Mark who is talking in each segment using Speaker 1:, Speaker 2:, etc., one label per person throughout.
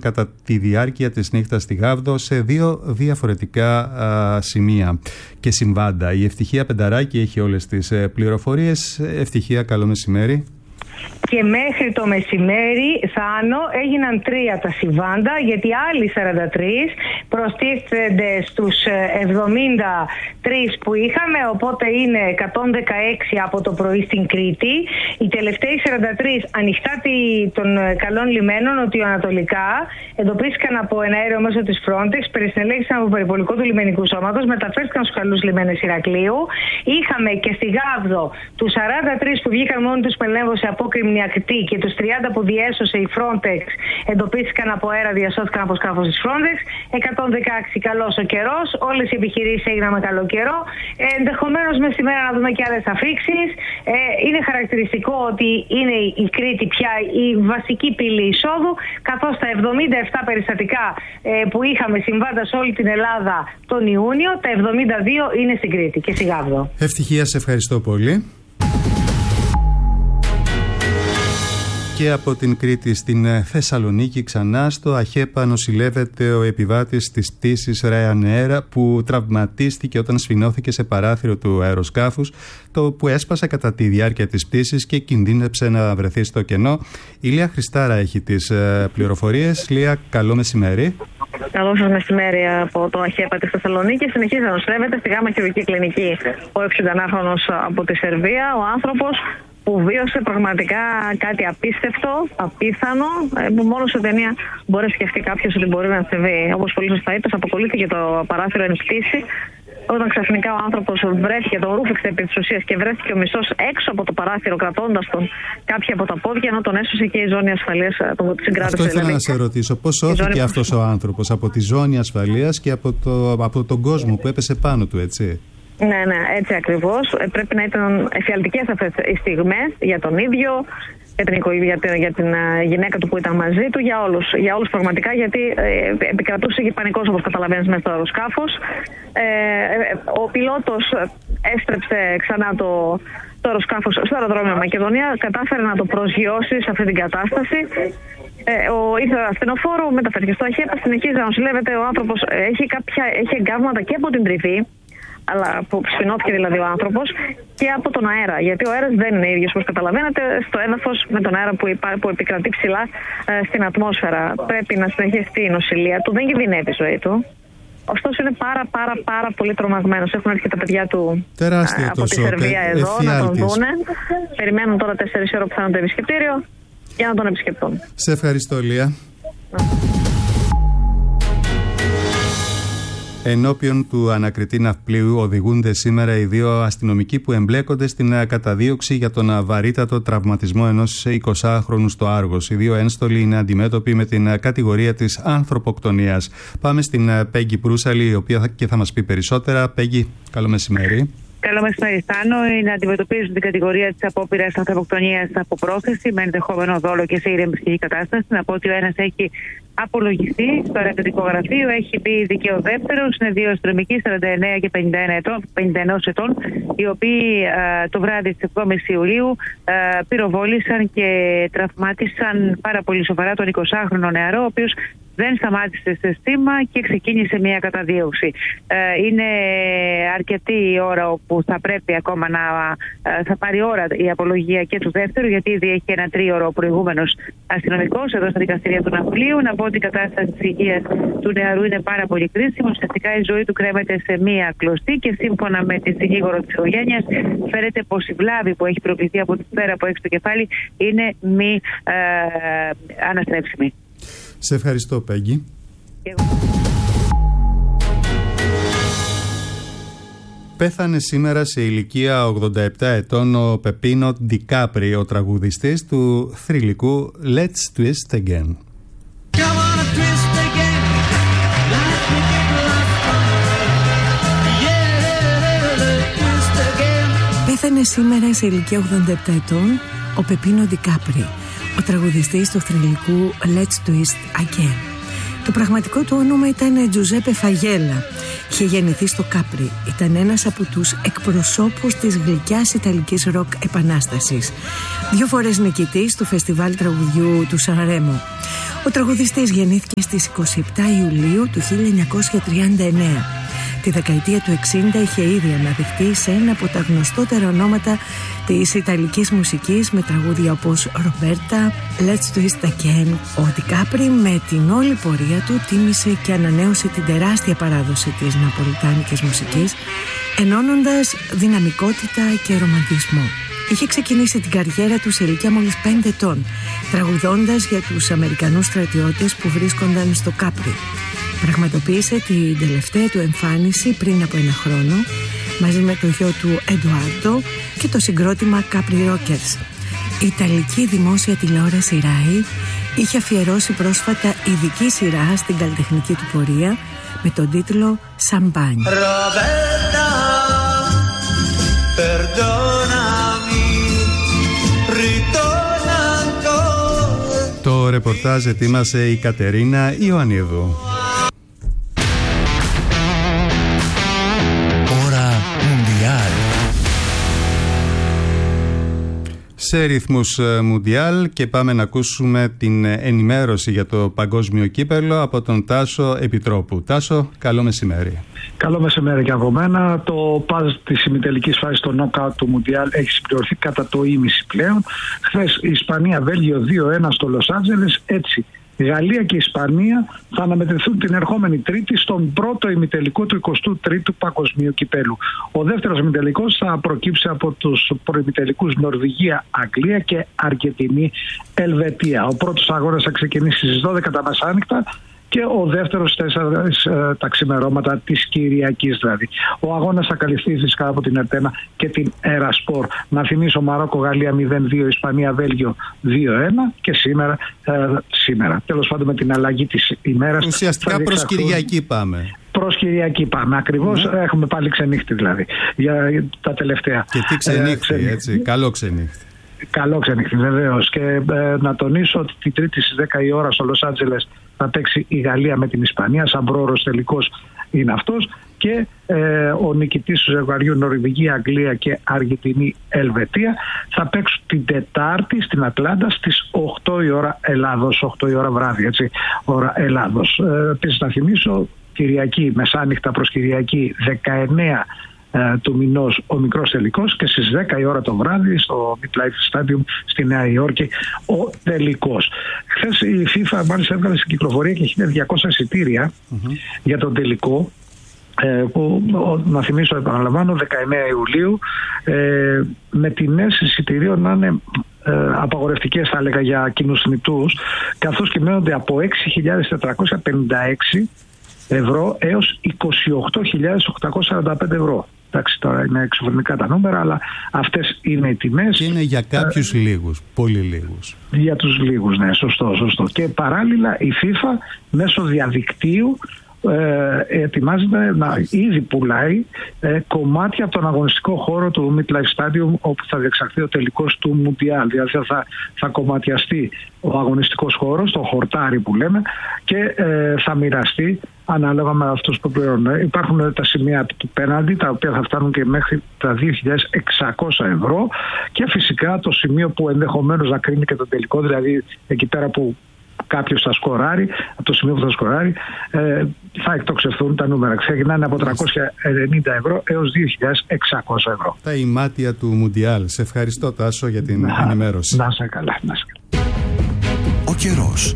Speaker 1: κατά τη διάρκεια της νύχτας στη Γάβδο σε 2 διαφορετικά σημεία και συμβάντα. Η Ευτυχία Πενταράκη έχει όλες τις πληροφορίες. Ευτυχία, καλό μεσημέρι.
Speaker 2: Και μέχρι το μεσημέρι, Θάνο, έγιναν 3 τα συμβάντα, γιατί άλλοι 43 προστίθενται στους 73 που είχαμε, οπότε είναι 116 από το πρωί στην Κρήτη. Οι τελευταίοι 43 ανοιχτά των καλών λιμένων νοτιοανατολικά εντοπίστηκαν από ένα αέριο μέσω της Frontex, περισυνελέγησαν από περιπολικό του λιμενικού σώματος, μεταφέρθηκαν στους καλούς λιμένες Ηρακλείου. Είχαμε και στη Γάβδο τους 43 που βγήκαν μόνοι τους με ελέμβωση απόκρημνη ακτή και τους 30 που διέσωσε η Frontex εντοπίστηκαν από αέρα, διασώθηκαν από σκάφος της Frontex. 116 καλός ο καιρός, όλες οι επιχειρήσεις έγιναν με καλό καιρό. Ενδεχομένως μέσα στη μέρα να δούμε και άλλες αφίξεις. Είναι χαρακτηριστικό ότι είναι η Κρήτη πια η βασική πύλη εισόδου, καθώς τα 77 περιστατικά που είχαμε συμβάντα σε όλη την Ελλάδα τον Ιούνιο, τα 72 είναι στην Κρήτη και στη Γάβδο.
Speaker 1: Ευτυχία, σε ευχαριστώ πολύ. Και από την Κρήτη στην Θεσσαλονίκη ξανά στο ΑΧΕΠΑ νοσηλεύεται ο επιβάτης της πτήσης Ryanair που τραυματίστηκε όταν σφινώθηκε σε παράθυρο του αεροσκάφους, το που έσπασε κατά τη διάρκεια της πτήσης και κινδύνεψε να βρεθεί στο κενό. Η Λία Χριστάρα έχει τις πληροφορίες. Λία, καλό μεσημέρι.
Speaker 3: Καλό σας μεσημέρι από το ΑΧΕΠΑ της Θεσσαλονίκης. Συνεχίζει να νοσηλεύεται στη Γάμα Χειρουργική Κλινική ο 69χρονος από τη Σερβία, ο άνθρωπος που βίωσε πραγματικά κάτι απίστευτο, απίθανο, που μόνο σε ταινία μπορεί να σκεφτεί κάποιος ότι μπορεί να συμβεί. Όπως πολύ σωστά είπες, αποκολλήθηκε το παράθυρο εν πτήση, όταν ξαφνικά ο άνθρωπος βρέθηκε, τον ρούφηξε επί της ουσίας και βρέθηκε ο μισθός έξω από το παράθυρο, κρατώντας τον κάποια από τα πόδια, ενώ τον έσωσε και η ζώνη ασφαλείας του συγκράτησε.
Speaker 1: Αυτό ήθελα να σε ρωτήσω. Πώς σώθηκε αυτός ο άνθρωπος από τη ζώνη ασφαλείας και από τον κόσμο που έπεσε πάνω του, έτσι?
Speaker 3: Ναι, έτσι ακριβώς. Πρέπει να ήταν εφιαλτικές αυτές οι στιγμές για τον ίδιο, για την γυναίκα του που ήταν μαζί του, για όλους πραγματικά, γιατί επικρατούσε και πανικός, όπως καταλαβαίνεις, μέσα στο αεροσκάφος. Ο πιλότος έστρεψε ξανά το αεροσκάφος στο αεροδρόμιο Μακεδονία, κατάφερε να το προσγειώσει σε αυτή την κατάσταση. Ήρθε ασθενοφόρο, μεταφέρθηκε στο ΑΧΕΠΑ, συνεχίζει να νοσηλεύεται. Ο άνθρωπος έχει εγκάβματα και από την τριβή, αλλά που σφινώθηκε δηλαδή ο άνθρωπος, και από τον αέρα. Γιατί ο αέρας δεν είναι ίδιος, όπως καταλαβαίνετε, στο έδαφος με τον αέρα που επικρατεί ψηλά στην ατμόσφαιρα. Πρέπει να συνεχιστεί η νοσηλεία του, δεν κινδυνεύει η ζωή του. Ωστόσο είναι πάρα πολύ τρομαγμένος. Έχουν έρθει τα παιδιά του από τη Σερβία εδώ να τον δούνε. Περιμένουν τώρα 4 ώρα που θα είναι το επισκεπτήριο για να τον επισκεπτούν.
Speaker 1: Σε ευχαριστώ, Λία. Ενώπιον του ανακριτή ναυπλίου οδηγούνται σήμερα οι 2 αστυνομικοί που εμπλέκονται στην καταδίωξη για τον βαρύτατο τραυματισμό ενός 20χρονου στο Άργος. Οι 2 ένστολοι είναι αντιμέτωποι με την κατηγορία της ανθρωποκτονίας. Πάμε στην Πέγγι Προύσαλη, η οποία και θα μας πει περισσότερα. Πέγγι, καλό μεσημέρι.
Speaker 4: Καλό μεσημέρι, Στάνο. Είναι αντιμετωπίζουν την κατηγορία της απόπειρας ανθρωποκτονίας από πρόθεση με ενδεχόμενο δόλο και σε ήρεμη ψυχική κατάσταση. Να πω ότι ο ένας έχει απολογηθεί στο ερευνητικό γραφείο, έχει μπει δικαίω δεύτερος. Είναι 2 αστυνομικοί, 49 και 51 ετών, οι οποίοι το βράδυ της 7ης Ιουλίου πυροβόλησαν και τραυμάτισαν πάρα πολύ σοβαρά τον 20χρονο νεαρό, ο οποίος δεν σταμάτησε σε στήμα και ξεκίνησε μια καταδίωξη. Είναι αρκετή η ώρα όπου θα πρέπει ακόμα θα πάρει ώρα η απολογία και του δεύτερου, γιατί ήδη έχει ένα 3ωρο ο προηγούμενος αστυνομικός εδώ στα δικαστήρια του Ναυπλίου. Να πω ότι η κατάσταση της υγείας του νεαρού είναι πάρα πολύ κρίσιμη. Ουσιαστικά η ζωή του κρέμεται σε μία κλωστή και σύμφωνα με τη συνήγορο της οικογένειας φαίνεται πως η βλάβη που έχει προκληθεί από τη σφαίρα που έχει στο κεφάλι είναι μη αναστρέψιμη.
Speaker 1: Σε ευχαριστώ, Πέγγι. Πέθανε σήμερα σε ηλικία 87 ετών ο Πεπίνο Ντικάπρι, ο τραγουδιστής του θρυλικού Let's Twist Again.
Speaker 5: Πέθανε σήμερα σε ηλικία 87 ετών ο Πεπίνο Ντικάπρι, ο τραγουδιστής του θρυλικού Let's Twist Again. Το πραγματικό του όνομα ήταν Τζουζέπε Φαγέλα. Είχε γεννηθεί στο Κάπρι. Ήταν ένας από τους εκπροσώπους της γλυκιάς ιταλικής ροκ επανάστασης. 2 φορές νικητής του φεστιβάλ τραγουδιού του Σανρέμο. Ο τραγουδιστής γεννήθηκε στις 27 Ιουλίου του 1939. Τη δεκαετία του 60 είχε ήδη αναδειχθεί σε ένα από τα γνωστότερα ονόματα της ιταλικής μουσικής με τραγούδια όπως «Ρομπέρτα», «Let's Twist Again». Ο Ντικάπρι με την όλη πορεία του τίμησε και ανανέωσε την τεράστια παράδοση της ναπολιτάνικης μουσικής, ενώνοντας δυναμικότητα και ρομαντισμό. Είχε ξεκινήσει την καριέρα του σε ηλικία μόλις 5 ετών, τραγουδώντας για τους Αμερικανούς στρατιώτες που βρίσκονταν στο Κάπρι. Πραγματοποίησε την τελευταία του εμφάνιση πριν από 1 χρόνο, μαζί με το γιο του Εντουάρντο και το συγκρότημα Capri Rockers. Η Ιταλική δημόσια τηλεόραση Rai είχε αφιερώσει πρόσφατα ειδική σειρά στην καλλιτεχνική του πορεία με τον τίτλο «Σαμπάνι».
Speaker 1: Το ρεπορτάζ ετοίμασε η Κατερίνα Ιωαννίδου.
Speaker 6: Ώρα Μουντιάλ.
Speaker 1: Σε ρυθμούς Μουντιάλ και πάμε να ακούσουμε την ενημέρωση για το παγκόσμιο κύπελλο από τον Τάσο Επιτρόπου. Τάσο, καλό μεσημέρι.
Speaker 7: Καλό μεσημέρι και από μένα. Το παζ της ημιτελικής φάσης στο νοκάουτ του Μουντιάλ έχει συμπληρωθεί κατά το ήμιση πλέον. Χθες η Ισπανία-Βέλγιο 2-1 στο Λος Άντζελες. Έτσι, Γαλλία και Ισπανία θα αναμετρηθούν την ερχόμενη Τρίτη στον πρώτο ημιτελικό του 23ου Παγκοσμίου Κυπέλλου. Ο δεύτερος ημιτελικός θα προκύψει από τους προημιτελικούς Νορβηγία-Αγγλία και Αργεντινή-Ελβετία. Ο πρώτος αγώνας θα ξεκινήσει στις 12 τα μεσάνυχτα και ο δεύτερος 4 τα ξημερώματα της Κυριακής δηλαδή. Ο αγώνας θα καλυφθεί φυσικά από την Ερτένα και την Ερασπορ. Να θυμίσω Μαρόκο-Γαλλία 0-2, Ισπανία-Βέλγιο 2-1 και σήμερα. Τέλος πάντων με την αλλαγή της ημέρας.
Speaker 1: Ουσιαστικά προς Κυριακή πάμε.
Speaker 7: Προς Κυριακή πάμε. Ακριβώς έχουμε πάλι ξενύχτη δηλαδή για τα τελευταία.
Speaker 1: Και τι ξενύχτη, έτσι. Καλό ξενύχτη.
Speaker 7: Καλό ξενύχτη, βεβαίως. Και να τονίσω ότι την Τρίτη στις 10 η ώρα στο Λος Άντζελες θα παίξει η Γαλλία με την Ισπανία. Σαν πρόωρος τελικός είναι αυτός. Και ο νικητής του ζευγαριού Νορβηγία-Αγγλία και Αργεντινή-Ελβετία θα παίξουν την Τετάρτη στην Ατλάντα στις 8 η ώρα Ελλάδος. 8 η ώρα βράδυ, έτσι, ώρα Ελλάδος. Επίσης να θυμίσω, Κυριακή, μεσάνυχτα προς Κυριακή 19 του μηνός ο μικρός τελικός και στις 10 η ώρα το βράδυ στο MetLife Stadium στη Νέα Υόρκη ο τελικός. Χθες η FIFA μάλιστα έβγαλε στην κυκλοφορία και 1.200 εισιτήρια για τον τελικό που να θυμίσω επαναλαμβάνω 19 Ιουλίου με τιμές εισιτηρίων να είναι απαγορευτικές θα έλεγα για κοινούς θνητούς, καθώς κυμαίνονται από 6.456 ευρώ έως 28.845 ευρώ. Εντάξει, τώρα είναι εξωφρενικά τα νούμερα, αλλά αυτές είναι οι τιμές.
Speaker 1: Και είναι για κάποιους λίγους, πολύ λίγους.
Speaker 7: Για τους λίγους, ναι, σωστό. Και παράλληλα η FIFA μέσω διαδικτύου ετοιμάζεται να ήδη πουλάει κομμάτια από τον αγωνιστικό χώρο του MetLife Stadium όπου θα διεξαχθεί ο τελικός του Μουντιάλ. Δηλαδή θα κομματιαστεί ο αγωνιστικός χώρος, το χορτάρι που λέμε, και θα μοιραστεί ανάλογα με αυτούς που πληρώνουν. Υπάρχουν τα σημεία του πέναντι, τα οποία θα φτάνουν και μέχρι τα 2.600 ευρώ, και φυσικά το σημείο που ενδεχομένως να κρίνει και το τελικό, δηλαδή εκεί πέρα που κάποιος θα σκοράρει, από το σημείο που θα σκοράρει, θα εκτοξευθούν τα νούμερα. Ξεκινάνε από 390 ευρώ έως 2.600 ευρώ.
Speaker 1: Τα ημάτια του Μουντιάλ. Σε ευχαριστώ, Τάσο, για την ενημέρωση.
Speaker 7: Να είσαι καλά.
Speaker 6: Ο καιρός.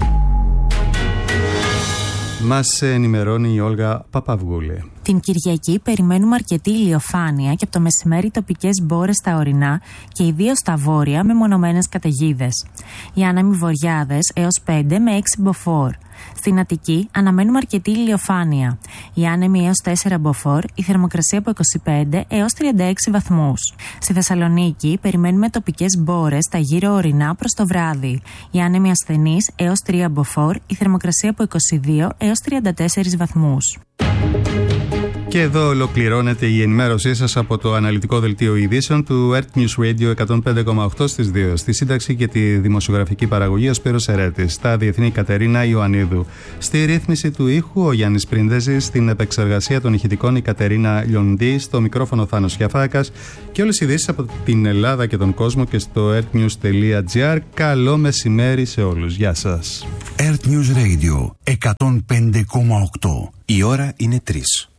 Speaker 1: Μας ενημερώνει η Όλγα Παπαυγούλη.
Speaker 8: Την Κυριακή περιμένουμε αρκετή ηλιοφάνεια και από το μεσημέρι τοπικές μπόρες στα ορεινά και ιδίως στα βόρεια με μονομένες καταιγίδες. Οι άνεμοι βορειάδες έως 5 με 6 μποφόρ. Στην Αττική αναμένουμε αρκετή ηλιοφάνεια. Οι άνεμοι έως 4 μποφόρ, η θερμοκρασία από 25 έως 36 βαθμούς. Στη Θεσσαλονίκη περιμένουμε τοπικές μπόρες στα γύρω ορεινά προς το βράδυ. Οι άνεμοι ασθενείς έως 3 μποφόρ, η θερμοκρασία από 22 έως 34 βαθμούς.
Speaker 1: Και εδώ ολοκληρώνεται η ενημέρωσή σας από το αναλυτικό δελτίο ειδήσεων του Earth News Radio 105,8 στις 2. Στη σύνταξη και τη δημοσιογραφική παραγωγή ο Σπύρος Ερέτης. Στα διεθνή Κατερίνα Ιωαννίδου. Στη ρύθμιση του ήχου ο Γιάννης Πριντέζης. Στην επεξεργασία των ηχητικών η Κατερίνα Λιοντή. Στο μικρόφωνο Θάνος Γιαφάκας. Και όλες οι ειδήσεις από την Ελλάδα και τον κόσμο και στο earthnews.gr. Καλό μεσημέρι σε όλους. Γεια σας.
Speaker 6: Earth News Radio 105,8.
Speaker 9: Η ώρα είναι 3.